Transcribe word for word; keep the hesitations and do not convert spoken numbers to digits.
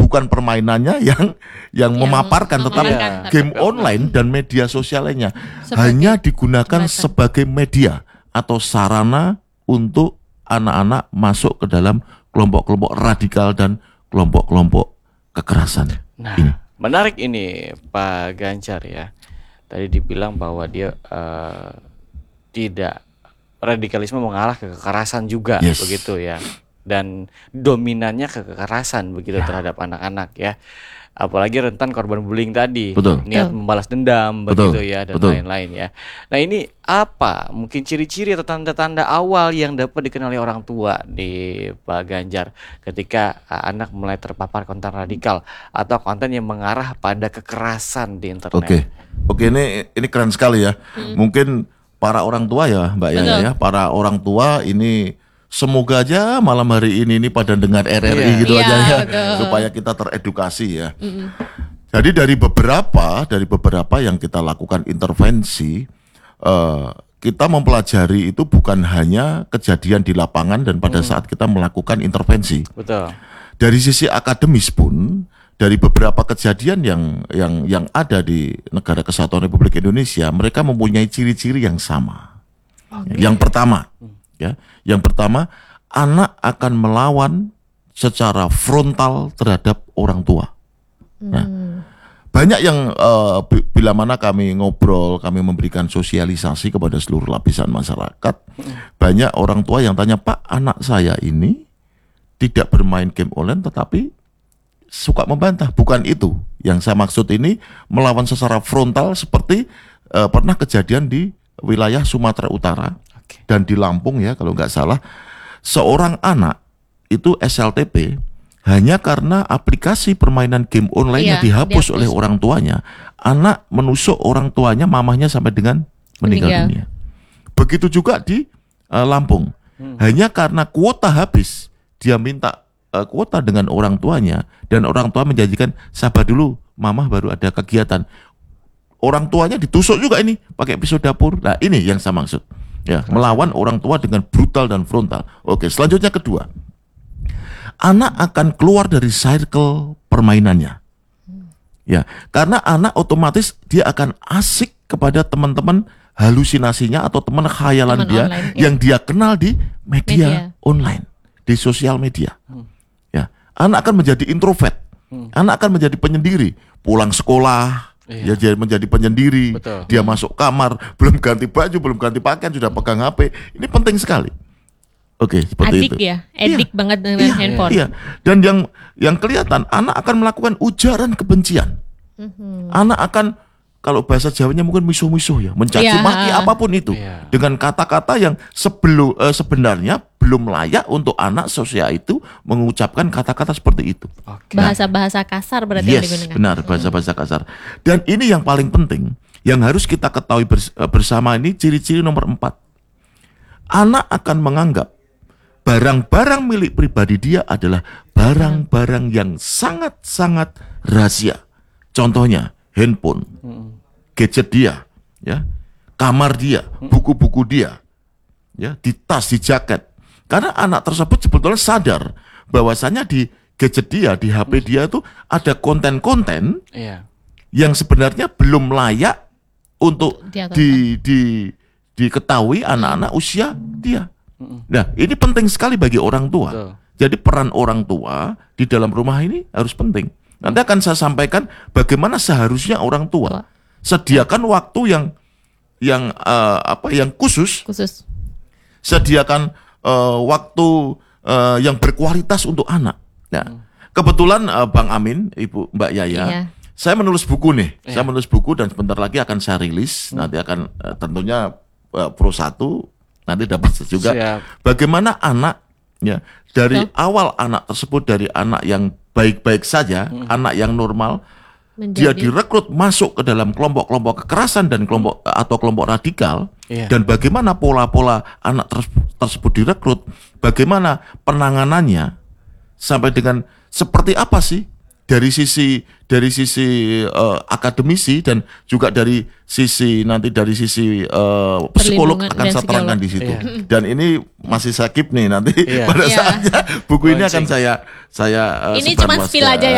bukan permainannya yang yang, yang memaparkan, tetapi memaparkan, game online dan media sosial lainnya sebagai hanya digunakan jembatan. sebagai media atau sarana untuk anak-anak masuk ke dalam kelompok-kelompok radikal dan kelompok-kelompok kekerasan. Nah, ini menarik ini Pak Ganjar ya. Tadi dibilang bahwa dia uh, tidak radikalisme mengarah ke kekerasan juga, yes. begitu ya. Dan dominannya ke kekerasan begitu ya. Terhadap anak-anak ya. Apalagi rentan korban bullying tadi, Betul. niat Betul. membalas dendam Betul. begitu ya, dan Betul. lain-lain ya. Nah, ini apa mungkin ciri-ciri atau tanda-tanda awal yang dapat dikenali orang tua di Pak Ganjar ketika uh, anak mulai terpapar konten radikal atau konten yang mengarah pada kekerasan di internet? Oke, oke ini ini keren sekali ya. Hmm. Mungkin para orang tua ya, Mbak Yaya ya, para orang tua ini semoga aja malam hari ini ini pada dengar R R I yeah. gitu yeah, aja ya, betul. supaya kita teredukasi ya. Mm-mm. Jadi dari beberapa dari beberapa yang kita lakukan intervensi, uh, kita mempelajari itu bukan hanya kejadian di lapangan dan pada mm. saat kita melakukan intervensi. Betul. Dari sisi akademis pun, dari beberapa kejadian yang yang yang ada di Negara Kesatuan Republik Indonesia, mereka mempunyai ciri-ciri yang sama. Okay. Yang pertama, ya, yang pertama, anak akan melawan secara frontal terhadap orang tua. Nah, hmm. banyak yang uh, bila mana kami ngobrol, kami memberikan sosialisasi kepada seluruh lapisan masyarakat, hmm. banyak orang tua yang tanya, Pak, anak saya ini tidak bermain game online tetapi suka membantah. Bukan itu yang saya maksud ini, melawan secara frontal seperti uh, pernah kejadian di wilayah Sumatera Utara okay. dan di Lampung ya kalau nggak salah, seorang anak itu S L T P hanya karena aplikasi permainan game online-nya iya, dihapus, dihapus oleh orang tuanya, anak menusuk orang tuanya, mamahnya sampai dengan meninggal, meninggal. dunia. Begitu juga di uh, Lampung, hmm. hanya karena kuota habis, dia minta uh, kuota dengan orang tuanya, dan orang tua menjanjikan sabar dulu, mamah baru ada kegiatan. Orang tuanya ditusuk juga ini pakai pisau dapur. Nah ini yang saya maksud ya, melawan orang tua dengan brutal dan frontal. Oke, selanjutnya kedua, anak akan keluar dari circle permainannya. Ya, karena anak otomatis dia akan asik kepada teman-teman halusinasinya atau teman khayalan teman dia online, yang ya. dia kenal di media, media online, di sosial media. Hmm. Ya, anak akan menjadi introvert. Hmm. Anak akan menjadi penyendiri, pulang sekolah iya. dia menjadi penyendiri. Betul. Dia hmm. masuk kamar, belum ganti baju, belum ganti pakaian, sudah pegang H P. Ini penting sekali. Oke, seperti adik itu. ya, edik iya. banget dengan iya, handphone. Iya. Dan yang yang kelihatan, anak akan melakukan ujaran kebencian. Mm-hmm. Anak akan, kalau bahasa Jawanya mungkin misuh-misuh ya, mencaci yeah. maki apapun itu, yeah. dengan kata-kata yang sebelum eh, sebenarnya belum layak untuk anak sosial itu mengucapkan kata-kata seperti itu. Okay. Bahasa-bahasa kasar berarti yes, yang digunakan. Benar, bahasa-bahasa kasar. Dan ini yang paling penting, yang harus kita ketahui bersama ini, ciri-ciri nomor empat. Anak akan menganggap barang-barang milik pribadi dia adalah barang-barang yang sangat-sangat rahasia. Contohnya handphone, gadget dia, ya, kamar dia, buku-buku dia, ya, di tas, di jaket. Karena anak tersebut sebetulnya sadar bahwasanya di gadget dia, di H P dia itu ada konten-konten yeah. yang sebenarnya belum layak untuk di, di, diketahui anak-anak usia dia. Nah, ini penting sekali bagi orang tua. Betul. Jadi peran orang tua di dalam rumah ini harus penting. Nanti akan saya sampaikan bagaimana seharusnya orang tua sediakan waktu yang yang uh, apa yang khusus, khusus. sediakan uh, waktu uh, yang berkualitas untuk anak. Nah, hmm. kebetulan uh, Bang Amin, Ibu Mbak Yaya, iya. saya menulis buku nih. Iya. Saya menulis buku dan sebentar lagi akan saya rilis. Hmm. Nanti akan uh, tentunya uh, Pro satu nanti dapat juga. Siap. Bagaimana anak ya dari Siap. awal anak tersebut dari anak yang baik-baik saja, hmm. anak yang normal, menjadi. dia direkrut masuk ke dalam kelompok-kelompok kekerasan dan kelompok atau kelompok radikal, yeah. dan bagaimana pola-pola anak ters- tersebut direkrut, bagaimana penanganannya sampai dengan seperti apa sih dari sisi dari sisi uh, akademisi dan juga dari sisi nanti dari sisi uh, psikolog akan saya terangkan di situ. Yeah. Dan ini masih saya keep nih nanti yeah. pada yeah. saatnya buku ini akan saya saya uh, ini cuma spill aja ya.